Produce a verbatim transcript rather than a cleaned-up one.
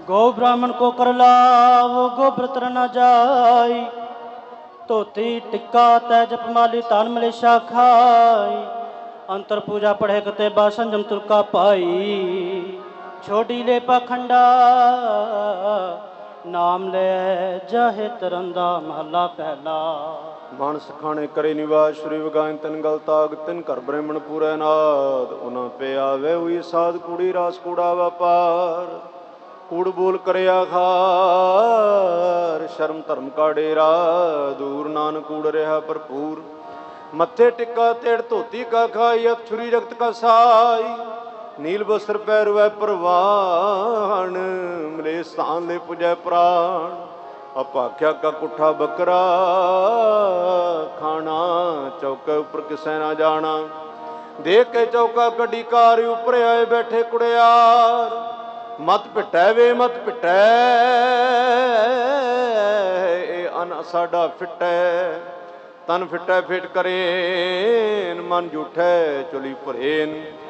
गौ ब्राह्मण को कर लाव गोब्रत न जाई, धोती टिक्का तै जपमाली तान मलेशा खाई, अंतर पूजा पढ़े कते बा संजम तुरका पाई, छोड़ी ले पाखंडा नाम ले जाहे तरंदा महला पहला। मानस खाने करे निवास श्री वगायन तिन गल ताग तिन कर ब्राह्मण पूरै नाद, उना पे आवे हुई साध कूड़ी रास कूड़ा व्यापार, कूड़ बोल करे आखार शर्म धर्म का डेरा, दूर नान कूड़ रहा भरपूर, मत्थे टिक्का तेड़ धोती का खाई, अब छुरी रक्त का साई, नील बस्त्र पैर वै परवान, मिले स्थान ले पुजै प्राण, अपाख्या का कुठा बकरा खाना, चौके ऊपर किसे ना जाना, देख के चौका कड़ी कार ऊपर आए बैठे कुड़ियार, मत पिटै वे मत पिटै ए अन साडा फिटै, तन फिटै फिट करेन मन झूठै चुली भरेन,